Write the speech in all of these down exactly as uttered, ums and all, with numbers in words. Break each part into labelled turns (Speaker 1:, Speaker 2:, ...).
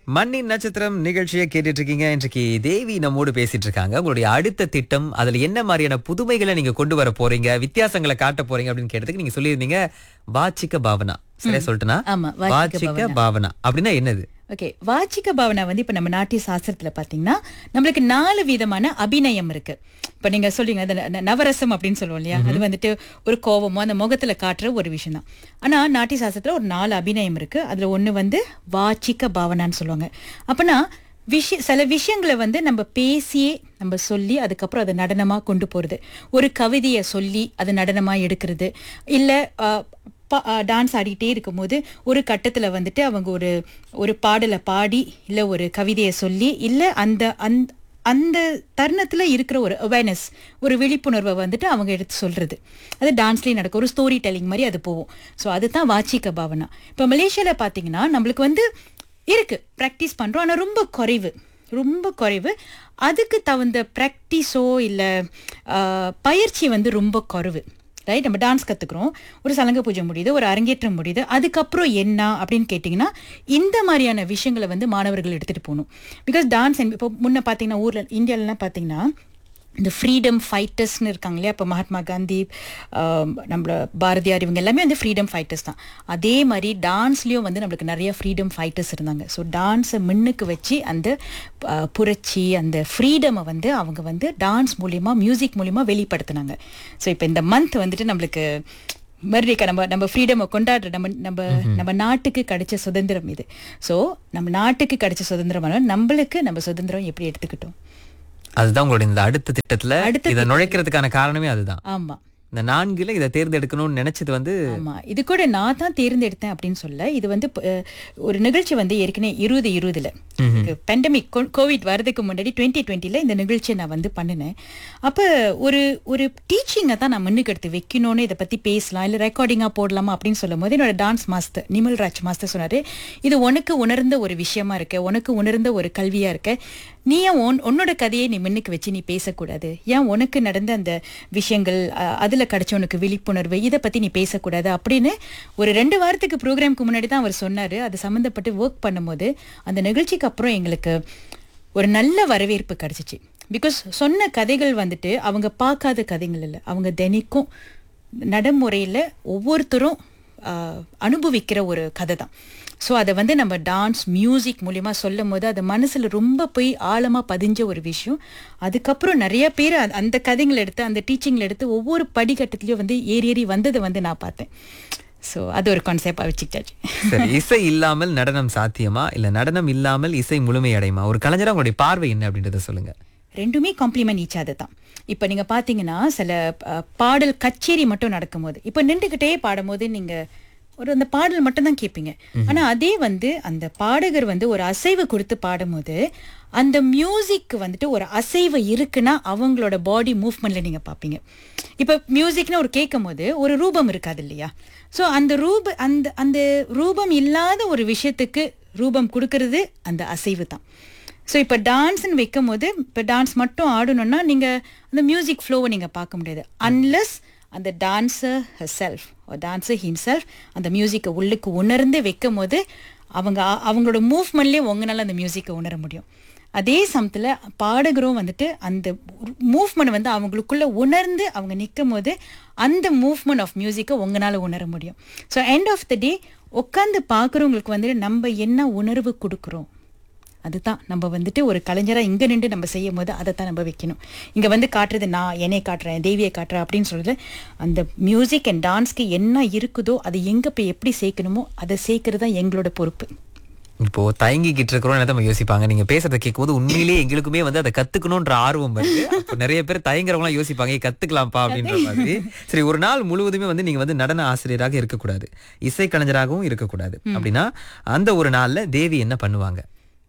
Speaker 1: மண்ணின் நட்சத்திரம் நிகழ்ச்சியை கேட்டுட்டு இருக்கீங்க. இன்றைக்கு தேவி நம்மோடு பேசிட்டு இருக்காங்க. உங்களுடைய அடுத்த திட்டம், அதுல என்ன மாதிரியான புதுமைகளை நீங்க கொண்டு வர போறீங்க, வித்தியாசங்களை காட்ட போறீங்க அப்படின்னு கேட்டதுக்கு நீங்க சொல்லியிருந்தீங்க வாச்சிக்க பாவனா. சரியா சொல்லிட்டேனா?
Speaker 2: ஆமா, வாச்சிக்க
Speaker 1: வாச்சிக்க பாவனா அப்படின்னா என்னது?
Speaker 2: ஓகே, வாச்சிக்க பாவனா வந்து இப்ப நம்ம நாட்டிய சாஸ்திரத்துல பாத்தீங்கன்னா நம்மளுக்கு நாலு விதமான அபிநயம் இருக்கு. இப்ப நீங்க சொல்றீங்க அந்த ந- நவரசம் அப்படின்னு சொல்லுவோம் இல்லையா, அது வந்துட்டு ஒரு கோபமோ அந்த முகத்துல காட்டுற ஒரு விஷயம் தான். ஆனா நாட்டிய சாஸ்திரத்துல ஒரு நாலு அபிநயம் இருக்கு. அதுல ஒண்ணு வந்து வாச்சிக்க பாவனான்னு சொல்லுவாங்க. அப்பனா விஷய சில விஷயங்களை வந்து நம்ம பேசியே நம்ம சொல்லி அதுக்கப்புறம் அதை நடனமா கொண்டு போறது. ஒரு கவிதையை சொல்லி அது நடனமா எடுக்கிறது, இல்ல டான்ஸ் ஆடிட்டே இருக்கும்போது ஒரு கட்டத்துல வந்துட்டு அவங்க ஒரு ஒரு பாடலை பாடி இல்ல ஒரு கவிதையை சொல்லி இல்ல அந்த அந்த அந்த தருணத்துல இருக்கிற ஒரு அவேர்னஸ், ஒரு விழிப்புணர்வை வந்துட்டு அவங்க எடுத்து சொல்றது. அது டான்ஸ்லயே நடக்கும், ஒரு ஸ்டோரி டெல்லிங் மாதிரி அது போகும். ஸோ அதுதான் வாச்சிக்க பாவனா. இப்போ மலேசியால பாத்தீங்கன்னா நம்மளுக்கு வந்து இருக்கு, ப்ராக்டிஸ் பண்றோம், ஆனா ரொம்ப குறைவு, ரொம்ப குறைவு. அதுக்கு தகுந்த ப்ராக்டிஸோ இல்ல ஆஹ், பயிற்சி வந்து ரொம்ப குறைவு. ரைட், நம்ம டான்ஸ் கத்துக்கிறோம், ஒரு சலங்க பூஜை முடியுது, ஒரு அரங்கேற்றம் முடியுது, அதுக்கப்புறம் என்ன அப்படின்னு கேட்டிங்கன்னா இந்த மாதிரியான விஷயங்களை வந்து மாணவர்கள் எடுத்துட்டு போகணும். பிகாஸ் டான்ஸ் இப்போ முன்ன பார்த்தீங்கன்னா ஊர்ல இந்தியாவிலலாம் பார்த்தீங்கன்னா இந்த ஃப்ரீடம் ஃபைட்டர்ஸ்னு இருக்காங்க இல்லையா. இப்போ மகாத்மா காந்தி, ஆஹ், நம்மள பாரதியார், இவங்க எல்லாமே வந்து ஃப்ரீடம் ஃபைட்டர்ஸ் தான். அதே மாதிரி டான்ஸ்லேயும் வந்து நம்மளுக்கு நிறைய ஃப்ரீடம் ஃபைட்டர்ஸ் இருந்தாங்க. ஸோ டான்ஸை முன்னுக்கு வச்சு அந்த ஆஹ், புரட்சி, அந்த ஃப்ரீடமை வந்து அவங்க வந்து டான்ஸ் மூலியமா, மியூசிக் மூலியமா வெளிப்படுத்தினாங்க. ஸோ இப்போ இந்த மந்த் வந்துட்டு நம்மளுக்கு மறுபடியும் நம்ம நம்ம ஃப்ரீடமை கொண்டாடுற நம்ம நம்ம நம்ம நாட்டுக்கு கிடைச்ச சுதந்திரம் இது. ஸோ நம்ம நாட்டுக்கு கிடைச்ச சுதந்திரமான நம்மளுக்கு நம்ம சுதந்திரம் எப்படி எடுத்துக்கிட்டோம்.
Speaker 1: அதுதான் உங்களுடைய இந்த அடுத்த திட்டத்துல
Speaker 2: அடுத்த
Speaker 1: இதை நுழைக்கிறதுக்கான காரணமே அதுதான்.
Speaker 2: ஆமா
Speaker 1: இந்த நான்குல இதை தேர்ந்தெடுக்கணும்னு நினைச்சது வந்து
Speaker 2: ஆமா, இது கூட நான் தான் தேர்ந்தெடுத்தேன் அப்படின்னு சொல்ல. இது வந்து அஹ், ஒரு நிகழ்ச்சி வந்து ஏற்கனவே இருபது இருபதுல பேண்டமிக் கோவிட் வரதுக்கு முன்னாடி டுவெண்ட்டி டுவெண்ட்டில இந்த நிகழ்ச்சியை நான் வந்து பண்ணினேன். அப்ப ஒரு ஒரு டீச்சிங்கை தான் நான் முன்னுக்கு எடுத்து வைக்கணும்னு, இதை பத்தி பேசலாம் இல்ல ரெக்கார்டிங்கா போடலாமா அப்படின்னு சொல்லும் போது என்னோட டான்ஸ் மாஸ்டர் நிமல்ராஜ் மாஸ்டர் சொன்னாரு, இது உனக்கு உணர்ந்த ஒரு விஷயமா இருக்க, உனக்கு உணர்ந்த ஒரு கல்வியா இருக்க, நீ ஏன் உன் உன்னோட கதையை நீ முன்னுக்கு வச்சு நீ பேசக்கூடாது? ஏன் உனக்கு நடந்த அந்த விஷயங்கள், அஹ், அதுல கிடைச்ச உனக்கு விழிப்புணர்வு, இதை பத்தி நீ பேசக்கூடாது அப்படின்னு ஒரு ரெண்டு வாரத்துக்கு ப்ரோக்ராம்க்கு முன்னாடி தான் அவர் சொன்னாரு. அது சம்மந்தப்பட்டு ஒர்க் பண்ணும்போது அந்த நிகழ்ச்சிக்கு அப்புறம் எங்களுக்கு ஒரு நல்ல வரவேற்பு கிடைச்சிச்சு. பிகாஸ் சொன்ன கதைகள் வந்துட்டு அவங்க பார்க்காத கதைகள் இல்லை, அவங்க தினைக்கும் நடைமுறையில் ஒவ்வொருத்தரும் ஆஹ், அனுபவிக்கிற ஒரு கதை தான். ஸோ அதை வந்து நம்ம டான்ஸ் மியூசிக் மூலியமா சொல்லும் போது அது மனசுல ரொம்ப போய் ஆழமா பதிஞ்ச ஒரு விஷயம். அதுக்கப்புறம் நிறைய பேர் அந்த- அந்த கதைங்களை எடுத்து அந்த டீச்சிங்ல எடுத்து ஒவ்வொரு படிக்கட்டத்திலயும் வந்து ஏறி ஏறி வந்ததை வந்து நான் பார்த்தேன். ஸோ அது ஒரு கான்செப்டா வச்சுக்கிட்டாச்சு.
Speaker 1: சரி, இசை இல்லாமல் நடனம் சாத்தியமா, இல்ல நடனம் இல்லாமல் இசை முழுமையடையுமா? ஒரு கலைஞரா உங்களுடைய பார்வை என்ன அப்படின்றத சொல்லுங்க.
Speaker 2: ரெண்டுமே காம்ப்ளிமெண்ட் ஈச் அது தான். இப்போ நீங்க பாத்தீங்கன்னா சில அஹ், பாடல் கச்சேரி மட்டும் நடக்கும்போது, இப்போ நின்றுகிட்டே பாடும்போது நீங்க ஒரு அந்த பாடல் மட்டும் தான் கேட்பீங்க. ஆனா அதே வந்து அந்த பாடகர் வந்து ஒரு அசைவு கொடுத்து பாடும்போது அந்த மியூசிக் வந்துட்டு ஒரு அசைவு இருக்குன்னா அவங்களோட பாடி மூவ்மெண்ட்ல நீங்க பாப்பீங்க. இப்ப மியூசிக்னா ஒரு கேட்கும் போது ஒரு ரூபம் இருக்காது இல்லையா. ஸோ அந்த ரூப அந்த அந்த ரூபம் இல்லாத ஒரு விஷயத்துக்கு ரூபம் கொடுக்கறது அந்த அசைவு தான். ஸோ இப்போ டான்ஸ்ன்னு வைக்கும் போது இப்போ டான்ஸ் மட்டும் ஆடணும்னா நீங்கள் அந்த மியூசிக் ஃப்ளோவை நீங்கள் பார்க்க முடியாது அன்லெஸ் அந்த டான்ஸர் ஹெர்செல்ஃப் டான்ஸர் ஹிம்செல்ஃப் அந்த மியூசிக்கை உள்ளுக்கு உணர்ந்து வைக்கும் போது அவங்க அ- அவங்களோட மூவ்மெண்ட்லேயே உங்களால் அந்த மியூசிக்கை உணர முடியும். அதே சமயத்தில் பாடகரும் வந்துட்டு அந்த மூவ்மெண்ட் வந்து அவங்களுக்குள்ள உணர்ந்து அவங்க நிற்கும் போது அந்த மூவ்மெண்ட் ஆஃப் மியூசிக்கை உங்களால் உணர முடியும். ஸோ எண்ட் ஆஃப் த டே உட்காந்து பார்க்குறவங்களுக்கு வந்துட்டு நம்ம என்ன உணர்வு கொடுக்குறோம், அதுதான் நம்ம வந்துட்டு ஒரு கலைஞரா இங்க நின்று நம்ம செய்யும் போது அதைத்தான் நம்ம வைக்கணும். இங்க வந்து காட்டுறது நான் என்னை காட்டுறேன், தேவியை காட்டுறேன் அப்படின்னு சொல்றது அந்த மியூசிக் அண்ட் டான்ஸ்க்கு என்ன இருக்குதோ அது எங்க போய் எப்படி சேர்க்கணுமோ அதை சேர்க்கறது தான் எங்களோட பொறுப்பு.
Speaker 1: இப்போ தயங்கிக்கிட்டு இருக்கிறோம் நம்ம யோசிப்பாங்க. நீங்க பேசுறத கேட்கும்போது உண்மையிலேயே எங்களுக்குமே வந்து அதை கத்துக்கணும்ன்ற ஆர்வம் வருது. அப்போ நிறைய பேர் தயங்குறவங்களாம் யோசிப்பாங்க, "ஏய், கத்துக்கலாம்ப்பா" அப்படின்ற மாதிரி. சரி, ஒரு நாள் முழுவதுமே வந்து நீங்க வந்து நடன ஆசிரியராக இருக்கக்கூடாது, இசை கலைஞராகவும் இருக்கக்கூடாது அப்படின்னா அந்த ஒரு நாள்ல தேவி என்ன பண்ணுவாங்க?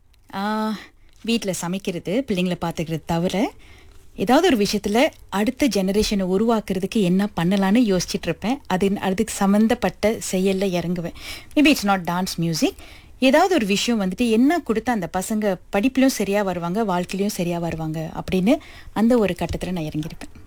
Speaker 2: வீட்டில் சமைக்கிறது, பிள்ளைங்களை பார்த்துக்கிறது தவிர ஏதாவது ஒரு விஷயத்துல அடுத்த ஜெனரேஷனை உருவாக்குறதுக்கு என்ன பண்ணலான்னு யோசிச்சுட்டு இருப்பேன். அது அதுக்கு சம்மந்தப்பட்ட செயல்ல இறங்குவேன். Maybe it's not dance music, ஏதாவது ஒரு விஷயம் வந்துட்டு என்ன கொடுத்தா அந்த பசங்க படிப்புலையும் சரியா வருவாங்க, வாழ்க்கையிலையும் சரியா வருவாங்க அப்படின்னு அந்த ஒரு கட்டத்துல நான் இறங்கியிருப்பேன்.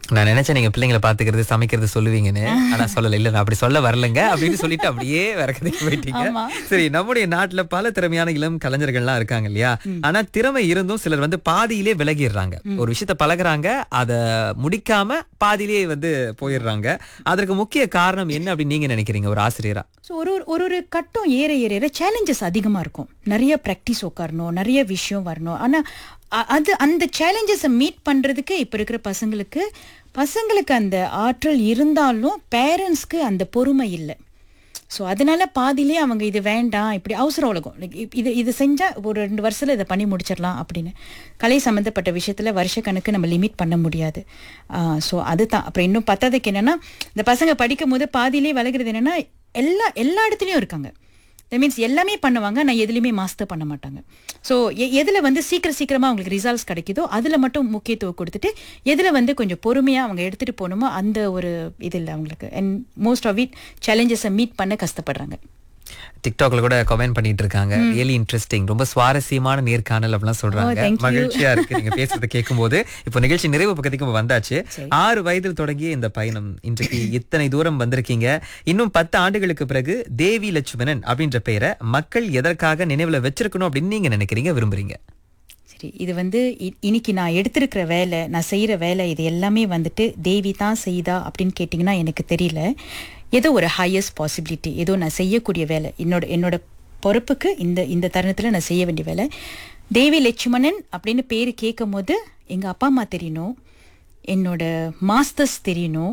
Speaker 1: நான் நினைச்சேன் நீங்க பிள்ளைங்களை பாத்துக்கிறது சமைக்கிறது சொல்லுவீங்கன்னு. ஆனா சொல்லல. இல்ல நான் அப்படி சொல்ல வரலங்க அப்படின்னு சொல்லிட்டு அப்படியே வேற கதைக்கு போயிட்டீங்க. சரி, நம்முடைய நாட்டுல பல திறமையான இளம் கலைஞர்கள்லாம் இருக்காங்க இல்லையா? ஆனா திறமை இருந்தும் சிலர் வந்து பாதியிலே விலகிடுறாங்க. ஒரு விஷயத்த பழகுறாங்க, அத முடிக்காம பாதியிலே வந்து போயிடுறாங்க. அதற்கு முக்கிய காரணம் என்ன அப்படின்னு நீங்க நினைக்கிறீங்க ஒரு ஆசிரியரா?
Speaker 2: ஸோ ஒரு ஒரு ஒரு ஒரு கட்டம் ஏற ஏற ஏற சேலஞ்சஸ் அதிகமாக இருக்கும். நிறைய ப்ராக்டிஸ் உட்காரணும், நிறைய விஷயம் வரணும். ஆனால் அது அந்த சேலஞ்சஸை மீட் பண்ணுறதுக்கு இப்போ இருக்கிற பசங்களுக்கு பசங்களுக்கு அந்த ஆற்றல் இருந்தாலும் பேரண்ட்ஸ்க்கு அந்த பொறுமை இல்லை. ஸோ அதனால பாதியிலே அவங்க இது வேண்டாம், இப்படி அவசர உலகம், இது இது செஞ்சால் ஒரு ரெண்டு வருஷத்தில் இதை பண்ணி முடிச்சிடலாம் அப்படின்னு. கலை சம்மந்தப்பட்ட விஷயத்தில் வருஷக்கணக்கு நம்ம லிமிட் பண்ண முடியாது. ஸோ அதுதான். அப்புறம் இன்னும் பத்தாததுக்கு என்னென்னா, இந்த பசங்க படிக்கும் போது பாதியிலே விலகிறது என்னென்னா, எல்லா எல்லா இடத்துலையும் இருக்காங்க. தட் மீன்ஸ் எல்லாமே பண்ணுவாங்க, நான் எதுலையுமே மாஸ்டர் பண்ண மாட்டாங்க. ஸோ எதில் வந்து சீக்கிரம் சீக்கிரமாக அவங்களுக்கு ரிசல்ட்ஸ் கிடைக்குதோ அதில் மட்டும் முக்கியத்துவம் கொடுத்துட்டு, எதில் வந்து கொஞ்சம் பொறுமையாக அவங்க எடுத்துகிட்டு போகணுமோ அந்த ஒரு இது இல்லை அவங்களுக்கு. And most of it சேலஞ்சஸை meet பண்ண கஷ்டப்படுறாங்க.
Speaker 1: டிக்டாக்ல கூட கமெண்ட் பண்ணிட்டு இருக்காங்க, ரியலி இன்ட்ரெஸ்டிங், ரொம்ப சுவாரஸ்யமான நேர்காணல் அப்படிலாம் சொல்றாங்க. மகிழ்ச்சியா இருக்கு நீங்க பேசுறத கேட்கும் போது. இப்போ நிகழ்ச்சி நிறைவு பக்கத்துக்கு வந்தாச்சு. ஆறு வயதில் தொடங்கிய இந்த பயணம் இன்றைக்கு இத்தனை தூரம் வந்திருக்கீங்க. இன்னும் பத்து ஆண்டுகளுக்கு பிறகு தேவி லட்சுமணன் அப்படின்ற பெயரை மக்கள் எதற்காக நினைவுல வச்சிருக்கணும் அப்படின்னு நீங்க நினைக்கிறீங்க, விரும்புறீங்க?
Speaker 2: சரி, இது வந்து இன்னைக்கு நான் எடுத்திருக்கிற வேலை, நான் செய்யற வேலை, இது எல்லாமே வந்துட்டு தேவி தான் செய்தா அப்படின்னு கேட்டிங்கன்னா எனக்கு தெரியல. ஏதோ ஒரு ஹையஸ்ட் பாசிபிலிட்டி, ஏதோ நான் செய்யக்கூடிய வேலை, என்னோட என்னோட பொறுப்புக்கு இந்த இந்த தருணத்தில் நான் செய்ய வேண்டிய வேலை. தேவி லட்சுமணன் அப்படின்னு பேர் கேட்கும் போது எங்கள் அப்பா அம்மா தெரியணும், என்னோட மாஸ்டர்ஸ் தெரியணும்,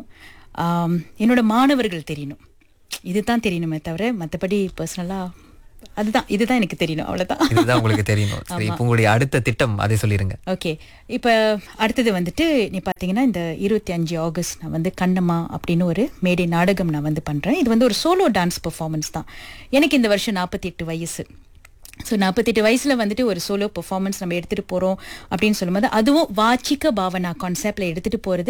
Speaker 2: என்னோட மாணவர்கள் தெரியணும். இதுதான் தெரியணுமே தவிர மற்றபடி பர்சனலாக அதுதான் இதுதான் எனக்கு தெரியணும், அவ்வளவுதான்.
Speaker 1: இதுதான் உங்களுக்கு தெரியணும். சரி, இப்போ உங்களுடைய அடுத்த திட்டம் அதை சொல்லிருங்க.
Speaker 2: ஓகே, இப்போ அடுத்தது வந்துட்டு நீ பார்த்தீங்கன்னா இந்த இருபத்தி அஞ்சு ஆகஸ்ட் நான் வந்து கண்ணம்மா அப்படின்னு ஒரு மேடை நாடகம் நான் வந்து பண்ணுறேன். இது வந்து ஒரு சோலோ டான்ஸ் பெர்ஃபார்மன்ஸ் தான். எனக்கு இந்த வருஷம் நாற்பத்தி எட்டு வயசு. ஸோ நாற்பத்தெட்டு வயசில் வந்துட்டு ஒரு சோலோ பெர்ஃபார்மன்ஸ் நம்ம எடுத்துகிட்டு போகிறோம் அப்படின்னு சொல்லும்போது, அதுவும் வாச்சிக்க பாவனா கான்செப்டில் எடுத்துகிட்டு போகிறது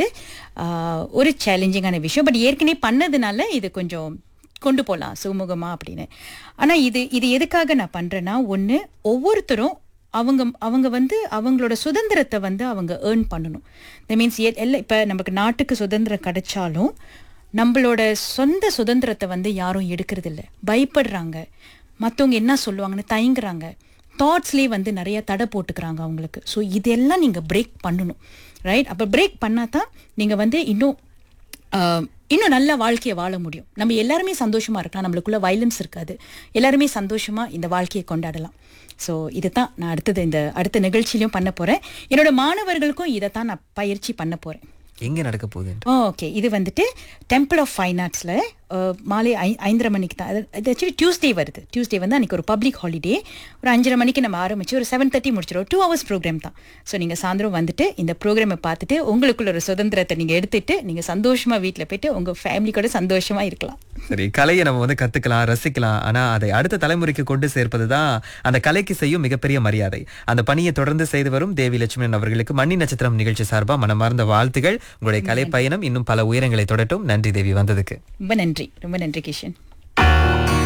Speaker 2: ஒரு சேலஞ்சிங்கான விஷயம். பட் ஏற்கனவே பண்ணதுனால இது கொஞ்சம் கொண்டு போகலாம் சுமூகமாக அப்படின்னு. ஆனால் இது இது எதுக்காக நான் பண்ணுறேன்னா, ஒன்று ஒவ்வொருத்தரும் அவங்க அவங்க வந்து அவங்களோட சுதந்திரத்தை வந்து அவங்க ஏர்ன் பண்ணணும். தட் மீன்ஸ் எல்லாம் இப்போ நமக்கு நாட்டுக்கு சுதந்திரம் கிடைச்சாலும் நம்மளோட சொந்த சுதந்திரத்தை வந்து யாரும் எடுக்கிறது இல்லை, பயப்படுறாங்க, மற்றவங்க என்ன சொல்லுவாங்கன்னு தயங்குறாங்க, தாட்ஸ்லேயே வந்து நிறைய தடை போட்டுக்கிறாங்க அவங்களுக்கு. ஸோ இதெல்லாம் நீங்கள் பிரேக் பண்ணணும், ரைட்? அப்போ பிரேக் பண்ணால் தான் நீங்கள் வந்து இன்னும் இன்னும் நல்ல வாழ்க்கையை வாழ முடியும். நம்ம எல்லாருமே சந்தோஷமா இருக்கலாம், நம்மளுக்குள்ள வயலன்ஸ் இருக்காது, எல்லாருமே சந்தோஷமா இந்த வாழ்க்கையை கொண்டாடலாம். ஸோ இதைத்தான் நான் அடுத்தது இந்த அடுத்த நிகழ்ச்சியிலையும் பண்ண போறேன். என்னோட மாணவர்களுக்கும் இதைத்தான் நான் பயிற்சி பண்ண போறேன்.
Speaker 1: எங்க நடக்க போகுது?
Speaker 2: ஓகே, இது வந்துட்டு டெம்பிள் ஆஃப் ஃபைன் ஆர்ட்ஸ்ல மாலை ஐ ஐந்தரை மணிக்கு தான். அது ஆக்சுவலி டியூஸ்டே வருது. டியூஸ்டே வந்து அன்றைக்கி ஒரு பப்ளிக் ஹாலிடே. ஒரு அஞ்சரை மணிக்கு நம்ம ஆரம்பிச்சு ஒரு செவன் தேர்ட்டி முடிச்சிடும். டூ ஹவர்ஸ் ப்ரோக்ராம் தான். ஸோ நீங்கள் சாயந்தரம் வந்துட்டு இந்த ப்ரோக்ராமை பார்த்துட்டு உங்களுக்குள்ள ஒரு சுதந்திரத்தை நீங்கள் எடுத்துட்டு நீங்கள் சந்தோஷமாக வீட்டில் போயிட்டு உங்கள் ஃபேமிலி கூட சந்தோஷமாக இருக்கலாம்.
Speaker 1: சரி, கலையை நம்ம வந்து கற்றுக்கலாம், ரசிக்கலாம். ஆனால் அதை அடுத்த தலைமுறைக்கு கொண்டு சேர்ப்பது தான் அந்த கலைக்கு செய்யும் மிகப்பெரிய மரியாதை. அந்த பணியை தொடர்ந்து செய்து வரும் தேவி லட்சுமணன் அவர்களுக்கு மண்ணி நட்சத்திரம் நிகழ்ச்சி சார்பாக மனமார்ந்த வாழ்த்துகள். உங்களுடைய கலை பயணம் இன்னும் பல உயரங்களை தொடட்டும். நன்றி தேவி, வந்ததுக்கு
Speaker 2: ரொம்ப நன்றி. ரொம்ப நன்றி கிஷன்.